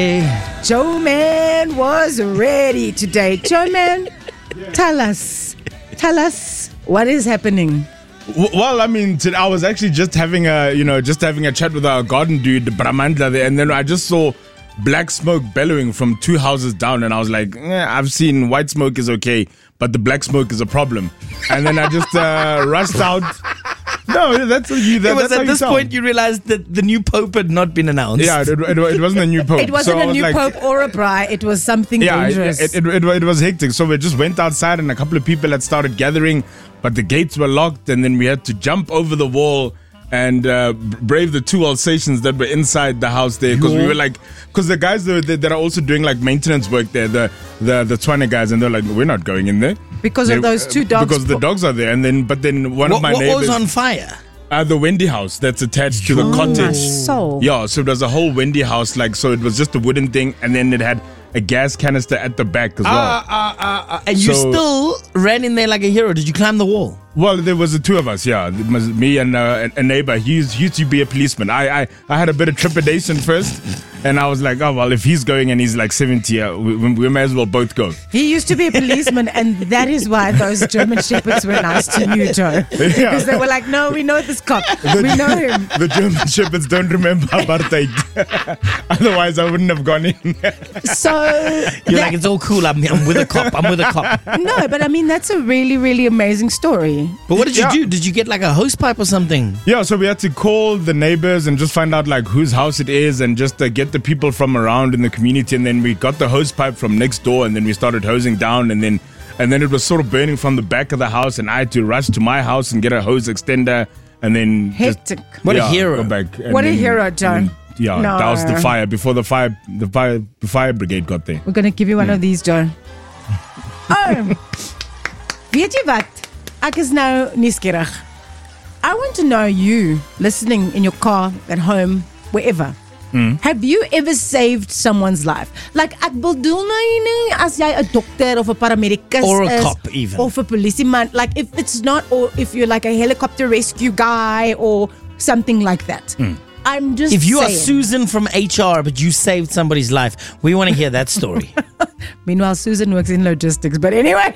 Joe Man was ready today. Joe Man, tell us what is happening. Well, I mean, I was actually just having a chat with our garden dude, Bramandla, there, and then I just saw black smoke bellowing from 2 houses down, and I was like, I've seen white smoke is okay, but the black smoke is a problem. And then I just rushed out. No, that's you. It was at this point you realized that the new pope had not been announced. Yeah, it wasn't a new pope. It wasn't a new pope or a bride. It was something dangerous. It was hectic. So we just went outside, and a couple of people had started gathering, but the gates were locked, and then we had to jump over the wall and brave the 2 Alsatians that were inside the house there, because we were like, because the guys that are also doing like maintenance work there, the Tswana guys, and they're like, we're not going in there because of those 2 dogs. Because the dogs are there, but then one of my neighbors. What was on fire? The Wendy house that's attached to the cottage. Yeah, so it was a whole Wendy house, so it was just a wooden thing, and then it had a gas canister at the back as well. And you still ran in there like a hero. Did you climb the wall? Well, there was the 2 of us, yeah. It was me and a neighbor. He used to be a policeman. I had a bit of trepidation first, and I was like, oh, well, if he's going and he's like 70, we may as well both go. He used to be a policeman, and that is why those German shepherds were nice to you, Joe. Because they were like, no, we know this cop. We know him. The German shepherds don't remember apartheid. Otherwise, I wouldn't have gone in. So you're like, it's all cool. I'm with a cop. I'm with a cop. No, but I mean, that's a really, really amazing story. But what did you do? Did you get like a hose pipe or something? Yeah, so we had to call the neighbors and just find out like whose house it is, and just get the people from around in the community. And then we got the hose pipe from next door, and then we started hosing down, and then it was sort of burning from the back of the house, and I had to rush to my house and get a hose extender, and then hectic. What a hero! Go back what a hero, John. Doused the fire before the fire brigade got there. We're gonna give you one of these, John. Weet jy wat? Ek is nou nieuwsgierig. I want to know you, listening in your car, at home, wherever. Have you ever saved someone's life? Like, ek bedoel nou as jy 'n dokter of 'n paramedikus or a is, cop even, of a policeman. Like, if it's not, or if you're like a helicopter rescue guy or something like that. I'm just If you saying. are Susan from HR, but you saved somebody's life, we want to hear that story. Meanwhile, Susan works in logistics. But anyway,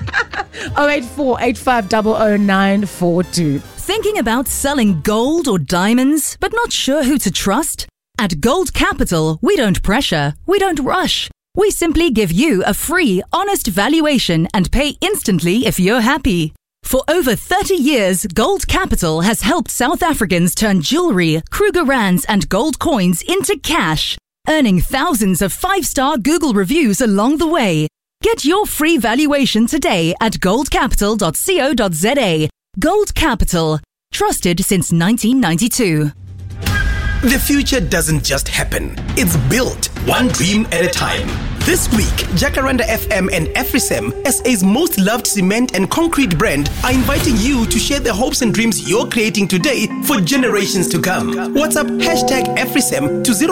084-8500-942. Thinking about selling gold or diamonds, but not sure who to trust? At Gold Capital, we don't pressure, we don't rush. We simply give you a free, honest valuation and pay instantly if you're happy. For over 30 years, Gold Capital has helped South Africans turn jewelry, Kruger Rands, and gold coins into cash, earning thousands of 5-star Google reviews along the way. Get your free valuation today at goldcapital.co.za. Gold Capital, trusted since 1992. The future doesn't just happen. It's built one dream at a time. This week, Jacaranda FM and Afrisem, SA's most loved cement and concrete brand, are inviting you to share the hopes and dreams you're creating today for generations to come. WhatsApp #Afrisem to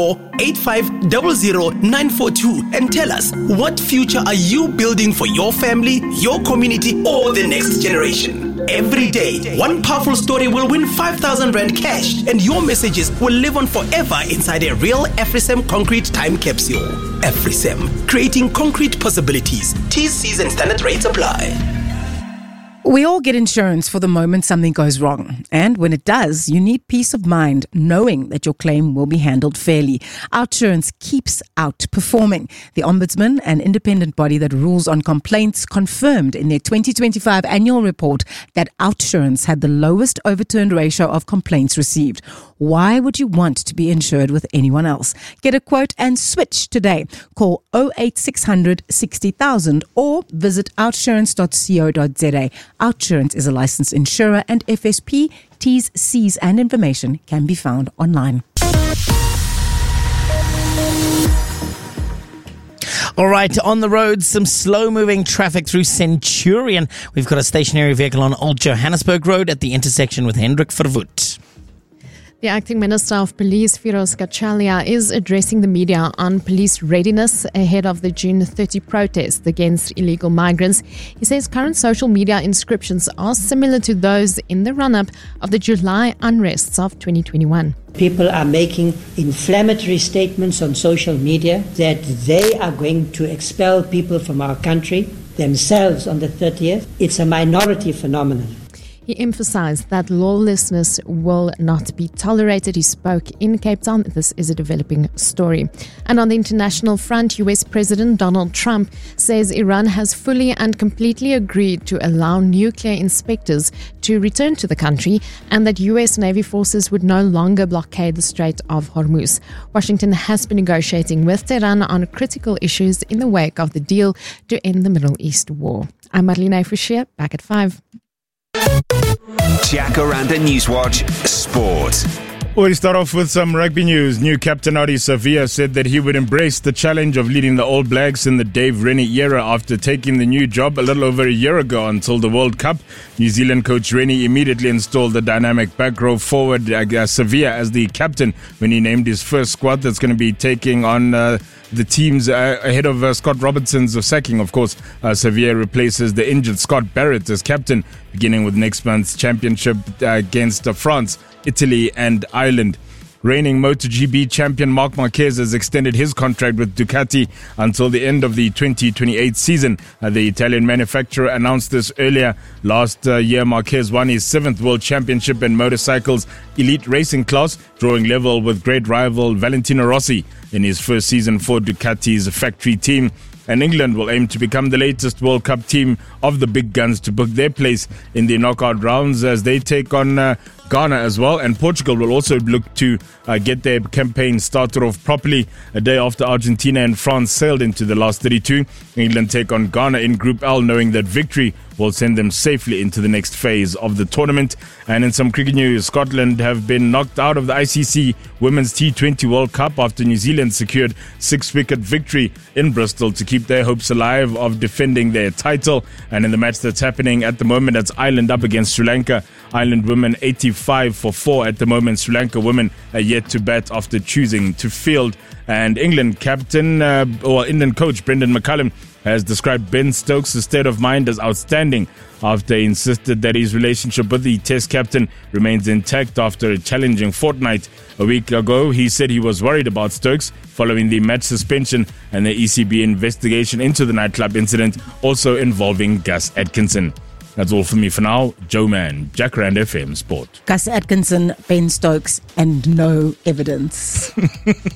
084-8500-942 and tell us, what future are you building for your family, your community, or the next generation? Every day, one powerful story will win 5,000 Rand cash, and your messages will live on forever inside a real Afrisem concrete time capsule. Afrisem, creating concrete possibilities. T's, C's and standard rates apply. We all get insurance for the moment something goes wrong. And when it does, you need peace of mind knowing that your claim will be handled fairly. OUTsurance keeps outperforming. The Ombudsman, an independent body that rules on complaints, confirmed in their 2025 annual report that OUTsurance had the lowest overturned ratio of complaints received. Why would you want to be insured with anyone else? Get a quote and switch today. Call 08600 60,000 or visit outsurance.co.za. OUTsurance is a licensed insurer, and FSP, T's, C's and information can be found online. All right, on the road, some slow-moving traffic through Centurion. We've got a stationary vehicle on Old Johannesburg Road at the intersection with Hendrik Verwoerd. The acting Minister of Police, Firoz Kachalia, is addressing the media on police readiness ahead of the June 30 protests against illegal migrants. He says current social media inscriptions are similar to those in the run-up of the July unrests of 2021. People are making inflammatory statements on social media that they are going to expel people from our country themselves on the 30th. It's a minority phenomenon. He emphasized that lawlessness will not be tolerated. He spoke in Cape Town. This is a developing story. And on the international front, US President Donald Trump says Iran has fully and completely agreed to allow nuclear inspectors to return to the country and that US Navy forces would no longer blockade the Strait of Hormuz. Washington has been negotiating with Tehran on critical issues in the wake of the deal to end the Middle East war. I'm Marlene Fouchier, back at 5. Jacaranda Newswatch Sport. We start off with some rugby news. New captain Ardie Savea said that he would embrace the challenge of leading the All Blacks in the Dave Rennie era after taking the new job a little over a year ago until the World Cup. New Zealand coach Rennie immediately installed the dynamic back row forward Savea as the captain when he named his first squad that's going to be taking on the teams ahead of Scott Robertson's sacking. Of course, Savea replaces the injured Scott Barrett as captain, beginning with next month's championship against France, Italy and Ireland. Reigning MotoGP champion Marc Marquez has extended his contract with Ducati until the end of the 2028 season. The Italian manufacturer announced this earlier. Last year, Marquez won his 7th World Championship in motorcycles elite racing class, drawing level with great rival Valentino Rossi in his first season for Ducati's factory team. And England will aim to become the latest World Cup team of the big guns to book their place in the knockout rounds as they take on Ghana as well. And Portugal will also look to get their campaign started off properly. A day after Argentina and France sailed into the last 32, England take on Ghana in Group L, knowing that victory will send them safely into the next phase of the tournament. And in some cricket news, Scotland have been knocked out of the ICC Women's T20 World Cup after New Zealand secured 6-wicket victory in Bristol to keep their hopes alive of defending their title. And in the match that's happening at the moment, that's Ireland up against Sri Lanka. Ireland women 85 for 4 at the moment. Sri Lanka women are yet to bat after choosing to field. And England captain, England coach Brendan McCullum has described Ben Stokes' state of mind as outstanding after he insisted that his relationship with the Test captain remains intact after a challenging fortnight. A week ago, he said he was worried about Stokes following the match suspension and the ECB investigation into the nightclub incident, also involving Gus Atkinson. That's all for me for now. Joe Mann, Jacaranda FM Sport. Gus Atkinson, Ben Stokes, and no evidence.